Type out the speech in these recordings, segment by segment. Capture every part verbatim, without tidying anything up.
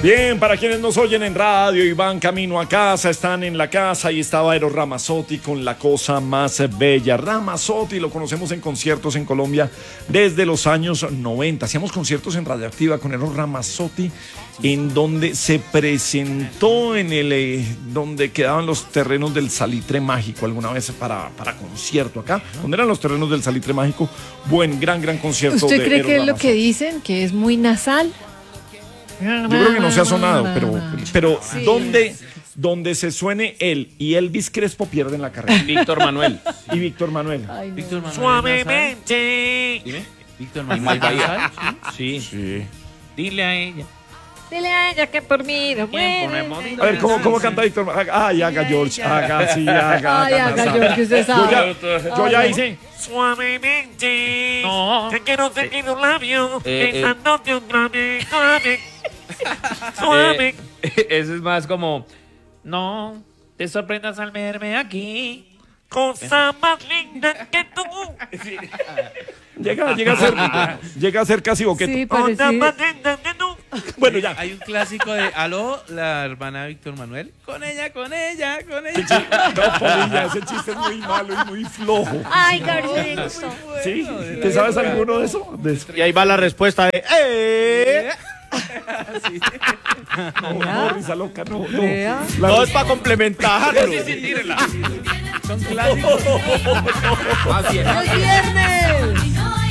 Bien, para quienes nos oyen en radio y van camino a casa, están en la casa y estaba Eros Ramazzotti con La Cosa Más Bella. Ramazzotti lo conocemos en conciertos en Colombia desde los años noventa. Hacíamos conciertos en Radioactiva con Eros Ramazzotti, en donde se presentó en el eh, donde quedaban los terrenos del Salitre Mágico alguna vez para, para concierto acá. ¿Dónde eran los terrenos del Salitre Mágico? Buen, gran, gran concierto. ¿Usted de cree Eros que es lo Ramazzotti. que dicen, que es muy nasal? Yo creo que no se ha sonado, pero, pero Sí. donde, donde se suene él y Elvis Crespo pierden la carrera. Víctor Manuel. Y Víctor Manuel. Ay, no. Víctor Manuel. Suavemente. Dime. Víctor Manuel Bahía. Sí. Sí. Dile a ella. Dile a ella que por mí no muere. A ver, ¿cómo, cómo canta Víctor Manuel? Ay, haga George, haga, sí, haga. Ay, haga haga, George, que usted Yo sabe. ya, yo ya hice. Suavemente. No. Te quiero seguir un labio. Eh, eh. Besándote otra vez, otra vez. Suave. Eh, eso es más como, no te sorprendas al verme aquí. Cosa más linda que tú. Llega, llega a ser, llega a ser casi boqueto. Sí, Cosa parece. más linda que tú. Bueno, ya. Hay un clásico de Aló, la hermana de Víctor Manuel. Con ella, con ella, con Sí, ella. no, Polilla, ese chiste es muy malo y muy flojo. Ay, García. ¿Sí? ¿Te sabes alguno de eso? De- Y ahí va la respuesta de ¡Eh! No, no, risa loca, no, no. Vea. La- Todo es para complementarlo. Son clásicos. Más bien. ¡Es viernes!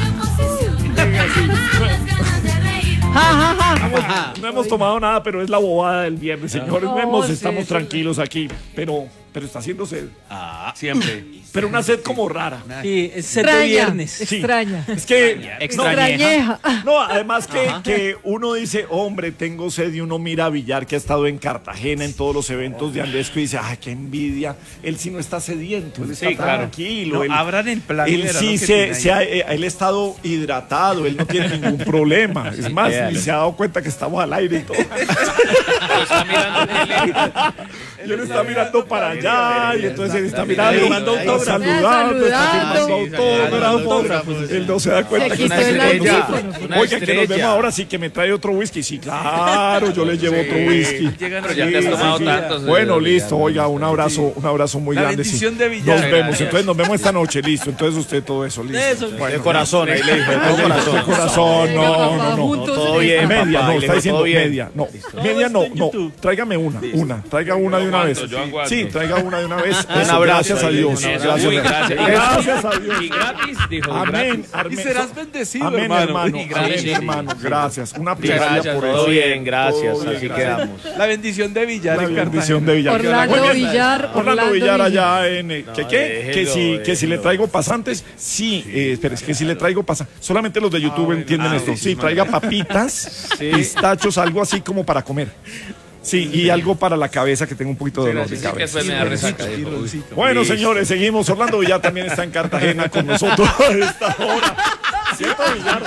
Ja, ja, ja. No hemos tomado nada, pero es la bobada del viernes, señores. No, No hemos, sí, estamos sí. tranquilos aquí, pero, pero está haciendo sed. Siempre. Pero una sed como rara. Sí, es set de Extraña, viernes. Sí. extraña. Es que Extrañeja. no, además que, que uno dice, hombre, tengo sed, y uno mira a Villar, que ha estado en Cartagena en todos los eventos de Andesco, y dice, ay, qué envidia. Él sí no está sediento, él está Sí, claro. tranquilo. No, él, abran el plan. él verán sí lo que se, tiene se ahí. ha, eh, él ha estado hidratado, él no tiene ningún problema. Es más, ni se ha dado cuenta que estamos al aire y todo. Está mirando tele. Y él está mirando para allá, y entonces él está mirando, firmando está autógrafos. saludando, está Saludando. firmando Sí, autógrafos. autógrafos. Él no se da cuenta Se que quitó está el haciendo audífono. nosotros. Una Oiga, que nos vemos estrella. ahora, sí, que me trae otro whisky. Sí, claro, yo le llevo otro whisky. Llegan Pero ya te has Sí, tomado sí, sí. tantos. Bueno, eh, listo, oiga, un abrazo, un abrazo muy La grande. sí. bendición de Villar. Nos vemos, Gracias. entonces nos vemos esta noche, listo. Entonces usted todo eso, listo. Eso, Bueno, De corazón, ahí le dijo, de de corazón. corazón, Venga, no, papá, no, no. juntos todo en bien, esta- Media, papá, no, y le está dijo, diciendo todo bien. media. No, Todo media está no, en no. YouTube. Tráigame una, una. Traiga una de una vez. aguanto, yo aguanto. Sí, traiga una de una vez. Un Eso, abrazo, gracias a ahí le Dios. dijo, Eso, Gracias, muy gracias. Y gracias a Dios. Y gratis, dijo. Amén, gratis. amén. Y serás bendecido, Amén, hermano. hermano. Y Amén, gracias. hermano. Gracias. Una Muchas plegaria gracias, por Todo eso. bien, gracias. Todo bien, Así gracias. quedamos. La bendición de Villar La en bendición Cartagena. de Villar. Orlando Muy bien. Villar, Orlando Orlando Villar Villar. allá en... eh, ¿Que qué? Que déjelo, si, que si le déjelo. traigo pasantes, sí, eh, espera, es que si le traigo pasantes, solamente los de YouTube entienden esto. Sí, traiga papitas, pistachos, algo así como para comer. Sí, y algo para la cabeza, que tengo un poquito de dolor de Sí, que cabeza. después me da resaca. dijo. Bueno, señores, seguimos. Orlando Villar también está en Cartagena con nosotros a esta hora. ¿Cierto, Villar?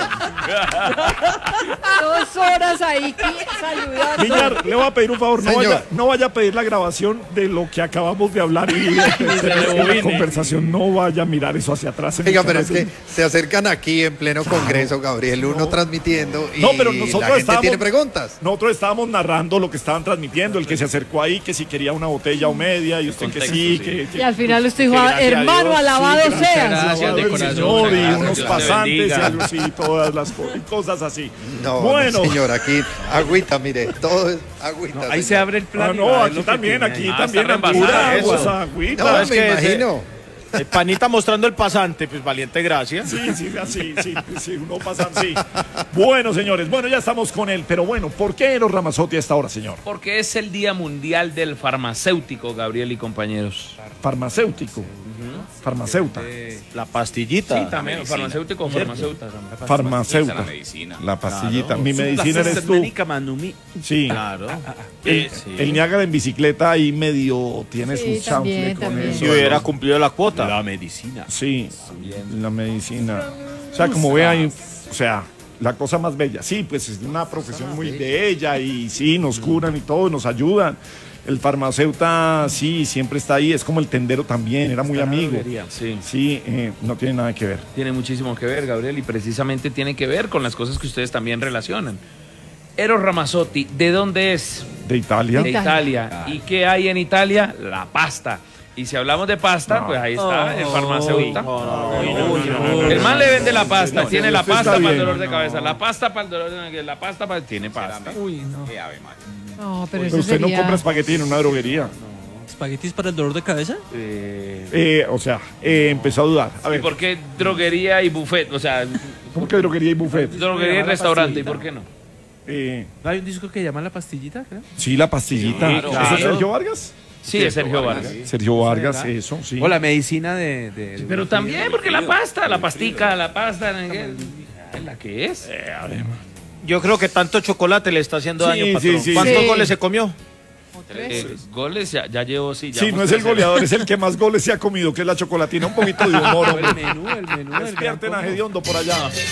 Dos horas ahí qui- saludando. Villar, le voy a pedir un favor, no Señor. vaya, no vaya a pedir la grabación de lo que acabamos de hablar y de la conversación. No vaya a mirar eso hacia atrás. Oiga, pero es que se acercan aquí en pleno congreso, Gabriel, uno transmitiendo y No, pero nosotros la gente estábamos- tiene preguntas. Nosotros estábamos narrando lo que estaban transmitiendo, el que se acercó ahí, que si quería una botella o media, y usted que sí, que, que- Y al final usted dijo, Que gracias a hermano, Dios, alabado sí, gracias, seas. gracias. alabado de el corazón, Señor, y gracias, unos Dios te pasantes y bendiga. algo así, todas las co- y cosas así. No, bueno, no, señor, aquí agüita, mire, todo es agüita. Ahí se señor. abre el plan. ah, y no, va a ver aquí lo que también, tiene aquí ahí. Ah, también, está reembasado, pura eso. agua, agüita. No, es me que ese- imagino. El panita mostrando el pasante, pues valiente gracias. Sí, sí, así, sí, sí, uno pasa así. Bueno, señores, bueno, ya estamos con él, pero bueno, ¿por qué Eros Ramazzotti a esta hora, señor? Porque es el Día Mundial del Farmacéutico, Gabriel y compañeros. Farmacéutico, farmacéuta, La pastillita. Sí, también, farmacéutico o farmacéuta. también. farmacéuta, La medicina. la pastillita. Claro. Mi medicina eres tú. Médica Manumi. Sí, Claro. el, Sí. el Niágara en bicicleta ahí medio tiene Sí, su también, chanfle con también. eso. Si hubiera cumplido la cuota. La medicina. Sí, la medicina. O sea, como ve ahí, o sea, la cosa más bella. Sí, pues es una profesión muy bella y sí, nos curan y todo, nos ayudan. El farmacéuta, sí, siempre está ahí, es como el tendero también, era muy amigo. Sí. Sí, eh, no tiene nada que ver. Tiene muchísimo que ver, Gabriel, y precisamente tiene que ver con las cosas que ustedes también relacionan. Eros Ramazzotti, ¿de dónde es? De Italia. De Italia. ¿Y qué hay en Italia? La pasta. Y si hablamos de pasta, pues ahí está el farmacéutico. El man le vende la pasta, No, tiene no, la esto pasta está para el bien. dolor de cabeza, la pasta para el dolor de la pasta para tiene pasta. Uy, no. No, pero Pero eso usted no sería... compra espagueti en una droguería. ¿Espaguetis para el dolor de cabeza? Eh, Eh, o sea, eh, empezó a dudar. A ¿Y ver, por qué droguería y buffet? O sea, ¿cómo que droguería y buffet? droguería y restaurante, ¿y por qué no? Eh, ¿No hay un disco que llama La Pastillita, creo? sí, la pastillita. Sí, ¿Eso claro. es Sergio Vargas? Sí, es Sergio Vargas. Sergio Vargas, ¿verdad? eso, sí. O la medicina de... de- de- Pero también, porque la pasta, la pastica, la pasta, ¿la que es? Yo creo que tanto chocolate le está haciendo Sí, daño, sí, patrón. sí. ¿Cuántos Sí. goles se comió? Eh, goles ya, ya llevo, sí. Sí, no llevamos es el tres. goleador, es el que más goles se ha comido, que es la chocolatina. Un poquito de humor, hombre. El menú, el menú. el gran Despierten a combo. Gediondo por allá.